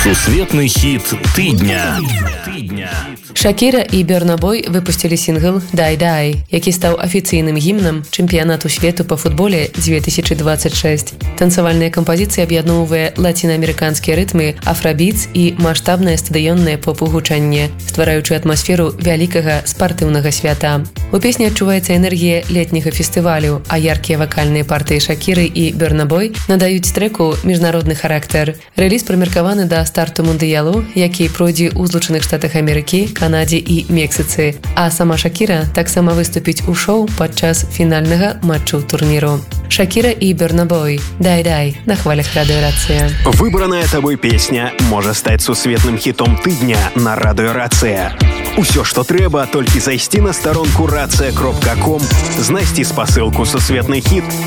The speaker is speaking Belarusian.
Сусветный хит тыдня. Шакіра і Берна Бой выпусцілі сінгл «Дай Дай», які стаў афіцыйным гімнам чэмпіянату свету па футболе 2026. Танцавальная кампазіцыя аб'ядноўвае лацінаамерыканскія рытмы, афрабіц і маштабнае стадыённае поп-гучанне, ствараючы атмасферу вялікага спартыўнага свята. У песні адчуваецца энергія летняга фестывалю, а яркія вакальныя партыі Шакіры і Берна Бой надаюць трэку міжнародны характар. Рэліз прымеркаваны да старту мундыялу, які пройдзе ў Злучаных Штатах Амерыкі, Канадзе і Мексіцы. А сама Шакіра таксама выступіць у шоу падчас фінальнага матчу турніру. Шакіра і Берна Бой «Дай Дай» на хвалях Радыё Рацыя. Выбранная тобой песня можа стаць сусветным хітом тыдня на Радыё Рацыя. Усё, што трэба, толькі зайсці на старонку racja.com, знайсці спасылку «Сусветны хіт»